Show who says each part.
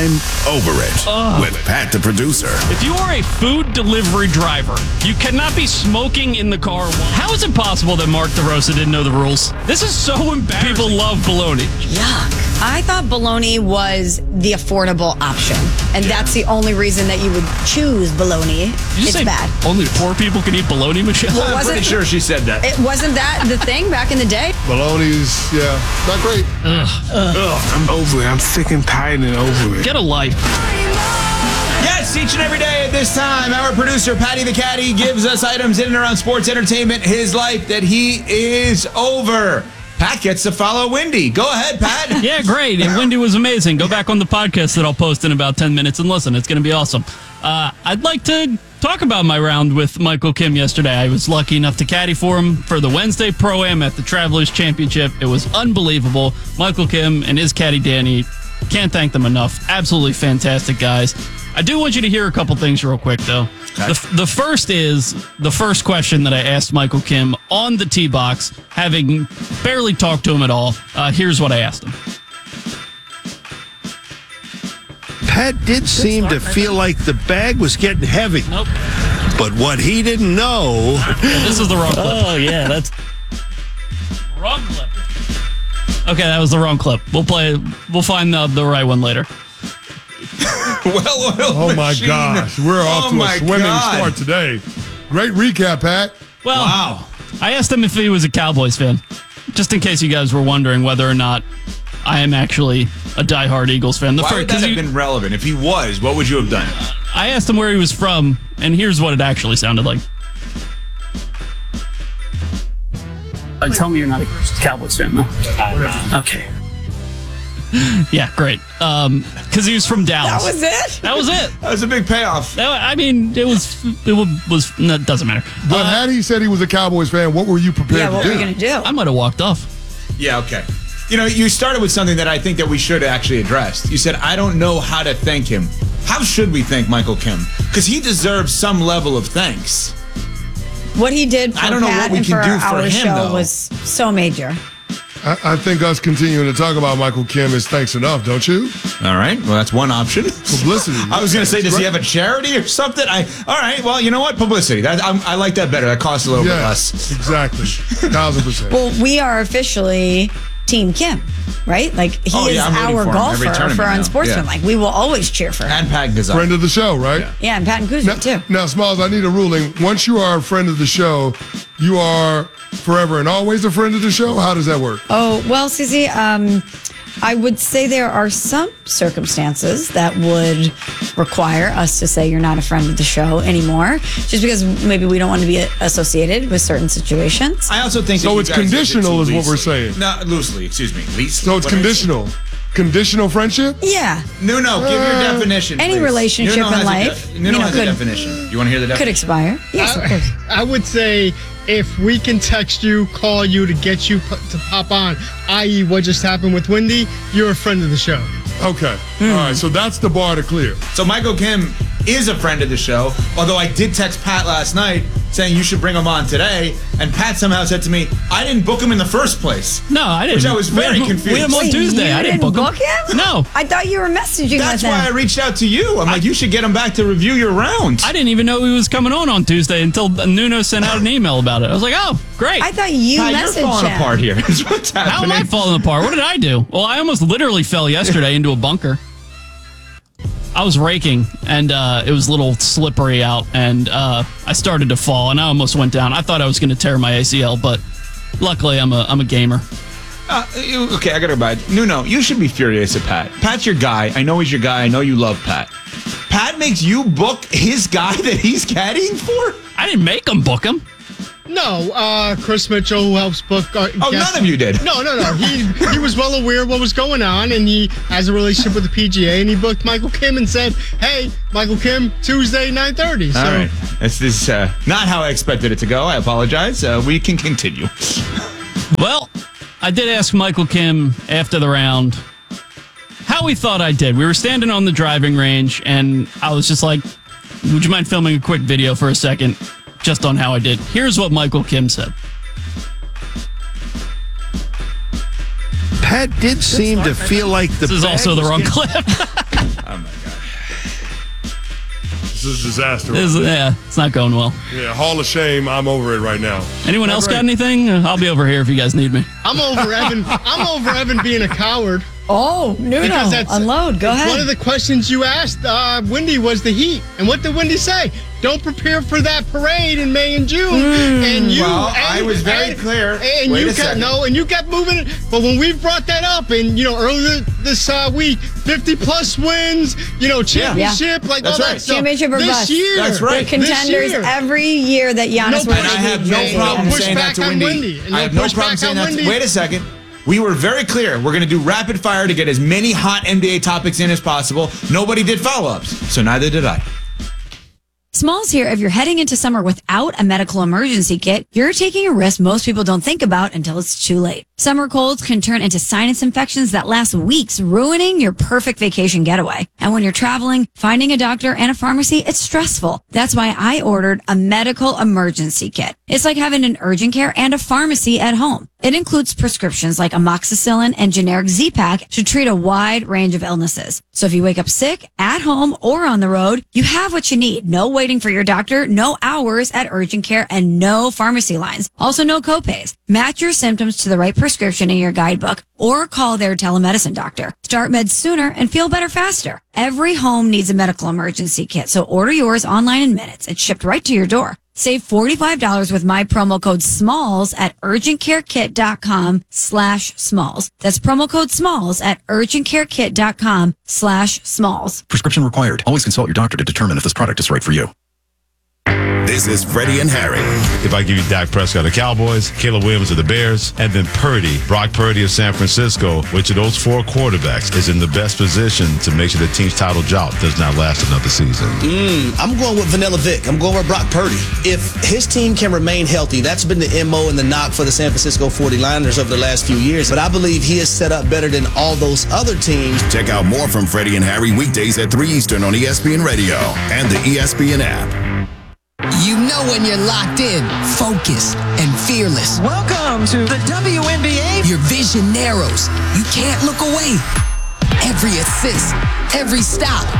Speaker 1: I'm over it with Pat the producer.
Speaker 2: If you are a food delivery driver, you cannot be smoking in the car. How is it possible that Mark DeRosa didn't know the rules? This is so embarrassing. People love bologna.
Speaker 3: Yuck. I thought bologna was the affordable option, and that's the only reason that you would choose bologna. It's bad.
Speaker 2: Only poor people can eat bologna, Michelle?
Speaker 3: Well,
Speaker 4: I'm pretty sure she said that.
Speaker 3: It wasn't that the thing back in the day?
Speaker 5: Bologna's, not great.
Speaker 6: I'm over it. I'm sick and tired and over it.
Speaker 2: Get a life.
Speaker 4: Yes, each and every day at this time, our producer, Patty the Caddy, gives us items in and around sports entertainment, his life that he is over. Pat gets to follow Wendy. Go ahead, Pat.
Speaker 2: Yeah, great. And Wendy was amazing. Go back on the podcast that I'll post in about 10 minutes and listen. It's going to be awesome. I'd like to talk about my round with Michael Kim yesterday. I was lucky enough to caddy for him for the Wednesday Pro-Am at the Travelers Championship. It was unbelievable. Michael Kim and his caddy, Danny, can't thank them enough. Absolutely fantastic guys. I do want you to hear a couple things real quick, though. Okay. The first is the first question that I asked Michael Kim on the tee box, having barely talked to him at all. Here's what I asked him.
Speaker 1: Pat did seem to feel like the bag was getting heavy.
Speaker 2: Nope.
Speaker 1: But what he didn't know...
Speaker 2: This is the wrong clip.
Speaker 7: Oh, yeah, that's...
Speaker 2: Wrong clip. Okay, that was the wrong clip. We'll find the right one later.
Speaker 5: Oh my gosh, we're off to a swimming start today. Great recap, Pat.
Speaker 2: Well,
Speaker 4: wow.
Speaker 2: I asked him if he was a Cowboys fan, just in case you guys were wondering whether or not I am actually a diehard Eagles fan.
Speaker 4: Why would that have been relevant? If he was, what would you have done?
Speaker 2: I asked him where he was from, and here's what it actually sounded like.
Speaker 7: Tell me you're not a Cowboys fan, though. I'm not. Okay.
Speaker 2: Yeah, great. Because he was from Dallas.
Speaker 3: That was it?
Speaker 2: That was it.
Speaker 4: That was a big payoff.
Speaker 2: I mean, it was no, it doesn't matter.
Speaker 5: But had he said he was a Cowboys fan, what were you prepared to do?
Speaker 3: What were you going to do?
Speaker 2: I might have walked off.
Speaker 4: Yeah, okay. You know, you started with something that I think that we should actually address. You said, I don't know how to thank him. How should we thank Michael Kim? Because he deserves some level of thanks.
Speaker 3: What he did for Pat and for our show was so major.
Speaker 5: I think us continuing to talk about Michael Kim is thanks enough, don't you?
Speaker 4: All right. Well, that's one option.
Speaker 5: Publicity.
Speaker 4: I was going to say, does he have a charity or something? All right. Well, you know what? Publicity. I like that better. That costs a little bit less.
Speaker 5: Exactly. 1,000%.
Speaker 3: Well, we are officially Team Kim, right? Like, he is our golfer for Unsportsmanlike. We will always cheer for him.
Speaker 4: And Pat Gazan.
Speaker 5: Friend of the show, right?
Speaker 3: Yeah, and Pat and Kuzma, too.
Speaker 5: Now, Smalls, I need a ruling. Once you are a friend of the show, you are forever and always a friend of the show? How does that work?
Speaker 3: Oh, well, Cece, I would say there are some circumstances that would require us to say you're not a friend of the show anymore, just because maybe we don't want to be associated with certain situations.
Speaker 4: I also think
Speaker 5: so. It's conditional, is what we're saying.
Speaker 4: No, loosely. Excuse me. Loosely.
Speaker 5: So it's conditional. Conditional friendship?
Speaker 3: Yeah.
Speaker 4: No. Give your definition.
Speaker 3: Any relationship in life,
Speaker 4: Nuno has a definition. You want to hear the definition?
Speaker 3: Could expire. Yes, of course.
Speaker 8: I would say if we can text you, call you to get you to pop on, i.e. what just happened with Wendy, you're a friend of the show.
Speaker 5: Okay. All right. So that's the bar to clear.
Speaker 4: So Michael Kim is a friend of the show, although I did text Pat last night saying you should bring him on today, and Pat somehow said to me, I didn't book him in the first place.
Speaker 2: No, I didn't.
Speaker 4: Which I was very confused.
Speaker 2: We had him on Tuesday.
Speaker 3: I didn't book him?
Speaker 2: No.
Speaker 3: I thought you were messaging
Speaker 4: That's
Speaker 3: with him.
Speaker 4: why I reached out to you. I'm like, you should get him back to review your round.
Speaker 2: I didn't even know he was coming on Tuesday until Nuno sent out an email about it. I was like, oh, great.
Speaker 3: I thought you
Speaker 4: Pat,
Speaker 3: messaged
Speaker 4: you're falling
Speaker 3: him.
Speaker 4: apart here. Is what's happening.
Speaker 2: How am I falling apart? What did I do? Well, I almost literally fell yesterday into a bunker. I was raking, and it was a little slippery out, and I started to fall, and I almost went down. I thought I was going to tear my ACL, but luckily I'm a gamer.
Speaker 4: Okay, I got to buy it. No, you should be furious at Pat. Pat's your guy. I know he's your guy. I know you love Pat. Pat makes you book his guy that he's caddying for?
Speaker 2: I didn't make him book him.
Speaker 8: No, Chris Mitchell, who helps book.
Speaker 4: None of you did.
Speaker 8: No. He was well aware of what was going on, and he has a relationship with the PGA, and he booked Michael Kim and said, "Hey, Michael Kim, Tuesday 9:30."
Speaker 4: All right, this is not how I expected it to go. I apologize. We can continue.
Speaker 2: Well, I did ask Michael Kim after the round how he thought I did. We were standing on the driving range, and I was just like, "Would you mind filming a quick video for a second?" Just on how I did. Here's what Michael Kim said.
Speaker 1: Pat did seem to feel like the
Speaker 2: This is also the wrong clip.
Speaker 5: This is a disaster.
Speaker 2: It's not going well.
Speaker 5: Yeah, Hall of Shame. I'm over it right now.
Speaker 2: Anyone else got anything? I'll be over here if you guys need me.
Speaker 8: I'm over Evan being a coward.
Speaker 3: Oh, no. Unload. Go ahead.
Speaker 8: One of the questions you asked Wendy was the heat. And what did Wendy say? Don't prepare for that parade in May and June.
Speaker 4: I was very clear.
Speaker 8: And you kept moving it. But when we brought that up, and earlier this week, 50+ wins, championship, all that stuff.
Speaker 3: Championship or
Speaker 8: this
Speaker 3: bust.
Speaker 8: year,
Speaker 4: That's right.
Speaker 3: They're contenders every year that Giannis wins.
Speaker 4: And I have no problem saying that to Wendy. I have no problem saying that. Wait a second. We were very clear. We're going to do rapid fire to get as many hot NBA topics in as possible. Nobody did follow-ups, so neither did I.
Speaker 3: Smalls here. If you're heading into summer without a medical emergency kit, you're taking a risk most people don't think about until it's too late. Summer colds can turn into sinus infections that last weeks, ruining your perfect vacation getaway. And when you're traveling, finding a doctor and a pharmacy, it's stressful. That's why I ordered a medical emergency kit. It's like having an urgent care and a pharmacy at home. It includes prescriptions like amoxicillin and generic Z-Pak to treat a wide range of illnesses. So if you wake up sick, at home, or on the road, you have what you need. No waiting for your doctor, no hours at urgent care, and no pharmacy lines. Also, no copays. Match your symptoms to the right prescription in your guidebook or call their telemedicine doctor. Start meds sooner and feel better faster. Every home needs a medical emergency kit, so order yours online in minutes. It's shipped right to your door. Save $45 with my promo code SMALLS at urgentcarekit.com/smalls. That's promo code SMALLS at urgentcarekit.com/smalls.
Speaker 9: Prescription required. Always consult your doctor to determine if this product is right for you.
Speaker 10: This is Freddie and Harry.
Speaker 11: If I give you Dak Prescott of the Cowboys, Caleb Williams of the Bears, and then Brock Purdy of San Francisco, which of those four quarterbacks is in the best position to make sure the team's title drought does not last another season?
Speaker 12: I'm going with Vanilla Vic. I'm going with Brock Purdy. If his team can remain healthy, that's been the MO and the knock for the San Francisco 49ers over the last few years. But I believe he is set up better than all those other teams.
Speaker 10: Check out more from Freddie and Harry weekdays at 3 Eastern on ESPN Radio and the ESPN app.
Speaker 13: You know when you're locked in, focused, and fearless.
Speaker 14: Welcome to the WNBA.
Speaker 13: Your vision narrows. You can't look away. Every assist, every stop,